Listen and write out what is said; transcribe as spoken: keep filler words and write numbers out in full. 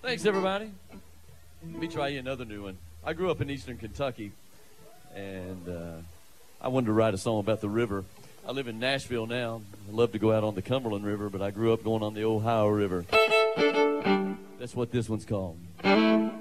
Thanks, everybody. Let me try you another new one. I grew up in eastern Kentucky, and uh, I wanted to write a song about the river. I live in Nashville now. I love to go out on the Cumberland River, but I grew up going on the Ohio River. That's what this one's called.